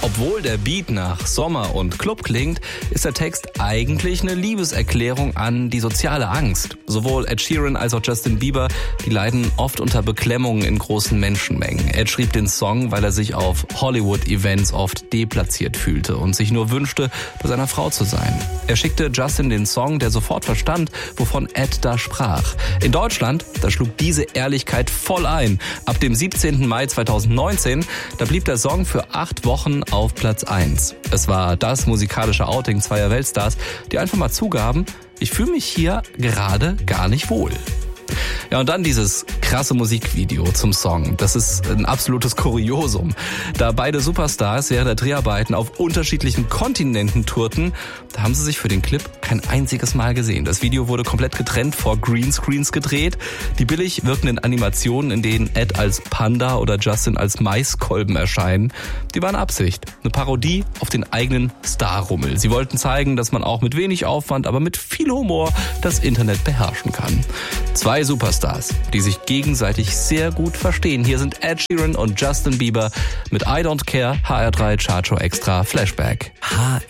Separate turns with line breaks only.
Obwohl der Beat nach Sommer und Club klingt, ist der Text eigentlich eine Liebeserklärung an die soziale Angst. Sowohl Ed Sheeran als auch Justin Bieber, die leiden oft unter Beklemmungen in großen Menschenmengen. Ed schrieb den Song, weil er sich auf Hollywood-Events oft deplatziert fühlte und sich nur wünschte, bei seiner Frau zu sein. Er schickte Justin den Song, der sofort verstand, wovon Ed da sprach. In Deutschland, da schlug diese Ehrlichkeit voll ein. Ab dem 17. Mai 2019, da blieb der Song für 8 Wochen auf Platz 1. Es war das musikalische Outing zweier Weltstars, die einfach mal zugaben, ich fühle mich hier gerade gar nicht wohl. Ja, und dann dieses krasse Musikvideo zum Song. Das ist ein absolutes Kuriosum. Da beide Superstars während der Dreharbeiten auf unterschiedlichen Kontinenten tourten, da haben sie sich für den Clip kein einziges Mal gesehen. Das Video wurde komplett getrennt vor Greenscreens gedreht. Die billig wirkenden Animationen, in denen Ed als Panda oder Justin als Maiskolben erscheinen, die waren Absicht. Eine Parodie auf den eigenen Starrummel. Sie wollten zeigen, dass man auch mit wenig Aufwand, aber mit viel Humor das Internet beherrschen kann. Zwei Superstars, die sich gegenseitig sehr gut verstehen. Hier sind Ed Sheeran und Justin Bieber mit I Don't Care, HR3 Chartshow Extra Flashback.
HR